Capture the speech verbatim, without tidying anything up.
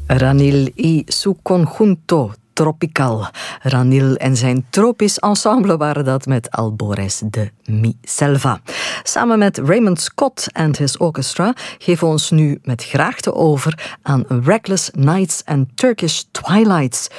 Ranil y su conjunto tropical. Ranil en zijn tropisch ensemble waren dat met Albores de Mi Selva. Samen met Raymond Scott and his orchestra geven we ons nu met graagte over aan Reckless Nights and Turkish Twilights.